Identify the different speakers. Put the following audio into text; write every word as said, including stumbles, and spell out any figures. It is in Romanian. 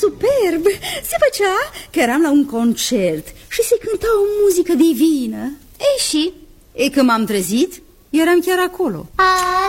Speaker 1: superb! Se făcea că eram la un concert și se cânta o muzică divină.
Speaker 2: Ei, și?
Speaker 1: E, când m-am trezit, eram chiar acolo.
Speaker 2: A,